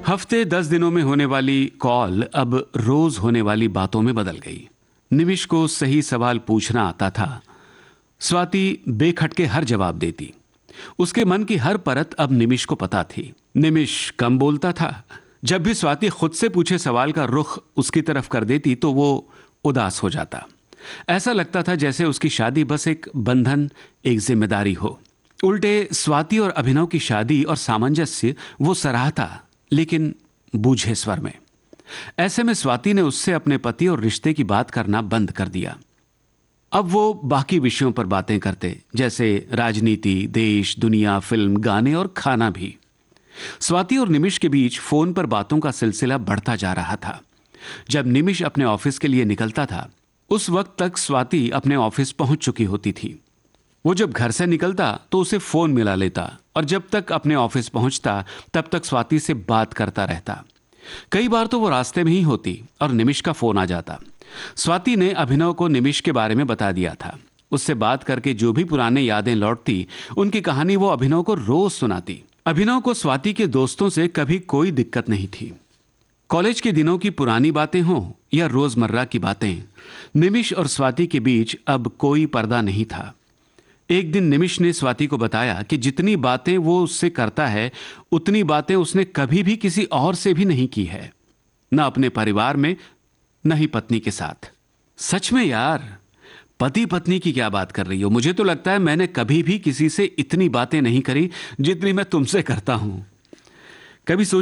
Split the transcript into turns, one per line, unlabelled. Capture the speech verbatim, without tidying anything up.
हफ्ते दस दिनों में होने वाली कॉल अब रोज होने वाली बातों में बदल गई। निमिष को सही सवाल पूछना आता था। स्वाति बेखटके हर जवाब देती। उसके मन की हर परत अब निमिष को पता थी। निमिष कम बोलता था। जब भी स्वाति खुद से पूछे सवाल का रुख उसकी तरफ कर देती तो वो उदास हो जाता। ऐसा लगता था जैसे उसकी शादी बस एक बंधन, एक जिम्मेदारी हो। उल्टे स्वाति और अभिनव की शादी और सामंजस्य वो सराहता, लेकिन बूझे स्वर में। ऐसे में स्वाति ने उससे अपने पति और रिश्ते की बात करना बंद कर दिया। अब वो बाकी विषयों पर बातें करते, जैसे राजनीति, देश, दुनिया, फिल्म, गाने और खाना भी। स्वाति और निमिष के बीच फोन पर बातों का सिलसिला बढ़ता जा रहा था। जब निमिष अपने ऑफिस के लिए निकलता था, उस वक्त तक स्वाति अपने ऑफिस पहुंच चुकी होती थी। वो जब घर से निकलता तो उसे फोन मिला लेता और जब तक अपने ऑफिस पहुंचता तब तक स्वाति से बात करता रहता। कई बार तो वो रास्ते में ही होती और निमिष का फोन आ जाता। स्वाति ने अभिनव को निमिष के बारे में बता दिया था। उससे बात करके जो भी पुराने यादें लौटती, उनकी कहानी वो अभिनव को रोज सुनाती। अभिनव को स्वाति के दोस्तों से कभी कोई दिक्कत नहीं थी। कॉलेज के दिनों की पुरानी बातें हों या रोजमर्रा की बातें, निमिष और स्वाति के बीच अब कोई पर्दा नहीं था। एक दिन निमिष ने स्वाति को बताया कि जितनी बातें वो उससे करता है, उतनी बातें उसने कभी भी किसी और से भी नहीं की है, न अपने परिवार में, न ही पत्नी के साथ। सच में यार, पति पत्नी की क्या बात कर रही हो? मुझे तो लगता है मैंने कभी भी किसी से इतनी बातें नहीं करी जितनी मैं तुमसे करता हूं। कभी सोच